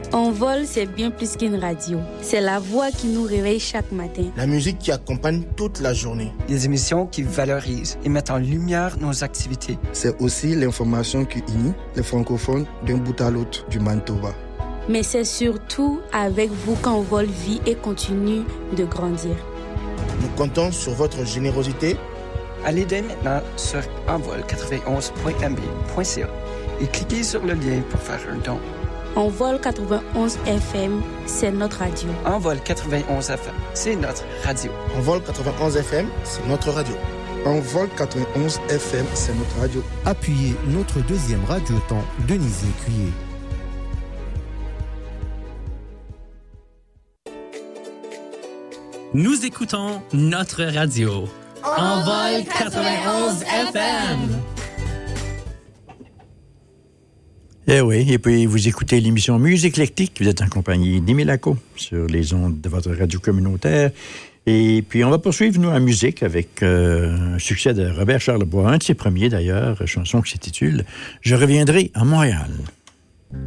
Envol, c'est bien plus qu'une radio. C'est la voix qui nous réveille chaque matin. La musique qui accompagne toute la journée. Des émissions qui valorisent et mettent en lumière nos activités. C'est aussi l'information qui unit les francophones d'un bout à l'autre du Manitoba. Mais c'est surtout avec vous qu'Envol vit et continue de grandir. Nous comptons sur votre générosité. Allez dès maintenant sur envol91.mb.ca et cliquez sur le lien pour faire un don. Envol 91 FM, c'est notre radio. Envol 91 FM, c'est notre radio. Envol 91 FM, c'est notre radio. Envol 91 FM, c'est notre radio. Appuyez notre deuxième radioton, Denise Lécuyer. Nous écoutons notre radio. Envol 91 FM. Eh oui, et puis vous écoutez l'émission Musique éclectique. Vous êtes en compagnie d'Émile sur les ondes de votre radio communautaire. Et puis on va poursuivre, nous, en musique avec un succès de Robert Charlebois, un de ses premiers d'ailleurs, chanson qui s'intitule « Je reviendrai à Montréal ».